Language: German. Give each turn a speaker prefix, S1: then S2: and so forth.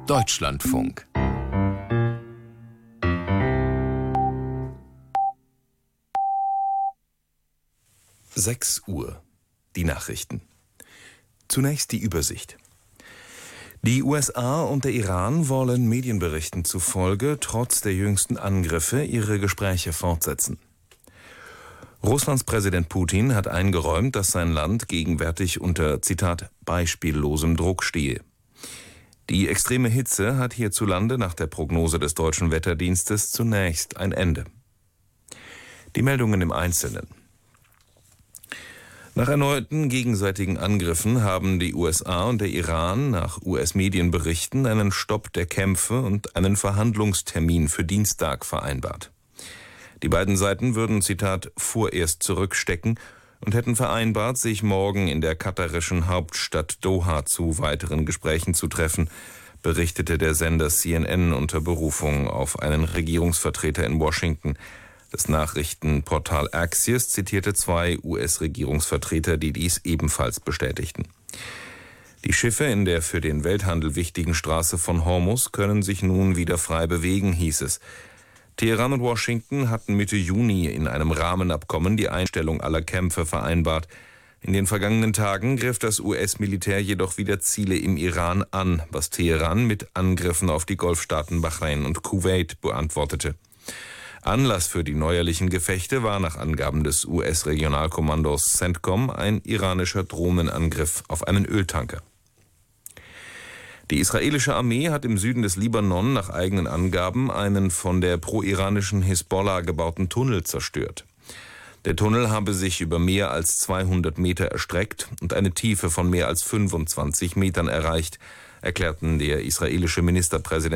S1: Deutschlandfunk. Sechs Uhr. Die Nachrichten. Zunächst die Übersicht. Die USA und der Iran wollen Medienberichten zufolge trotz der jüngsten Angriffe ihre Gespräche fortsetzen. Russlands Präsident Putin hat eingeräumt, dass sein Land gegenwärtig unter, Zitat, beispiellosem Druck stehe. Die extreme Hitze hat hierzulande nach der Prognose des Deutschen Wetterdienstes zunächst ein Ende. Die Meldungen im Einzelnen. Nach erneuten gegenseitigen Angriffen haben die USA und der Iran nach US-Medienberichten einen Stopp der Kämpfe und einen Verhandlungstermin für Dienstag vereinbart. Die beiden Seiten würden, Zitat, vorerst zurückstecken und hätten vereinbart, sich morgen in der katarischen Hauptstadt Doha zu weiteren Gesprächen zu treffen, berichtete der Sender CNN unter Berufung auf einen Regierungsvertreter in Washington. Das Nachrichtenportal Axios zitierte zwei US-Regierungsvertreter, die dies ebenfalls bestätigten. Die Schiffe in der für den Welthandel wichtigen Straße von Hormuz können sich nun wieder frei bewegen, hieß es. Teheran und Washington hatten Mitte Juni in einem Rahmenabkommen die Einstellung aller Kämpfe vereinbart. In den vergangenen Tagen griff das US-Militär jedoch wieder Ziele im Iran an, was Teheran mit Angriffen auf die Golfstaaten Bahrain und Kuwait beantwortete. Anlass für die neuerlichen Gefechte war nach Angaben des US-Regionalkommandos CENTCOM ein iranischer Drohnenangriff auf einen Öltanker. Die israelische Armee hat im Süden des Libanon nach eigenen Angaben einen von der pro-iranischen Hisbollah gebauten Tunnel zerstört. Der Tunnel habe sich über mehr als 200 Meter erstreckt und eine Tiefe von mehr als 25 Metern erreicht, erklärten der israelische Ministerpräsident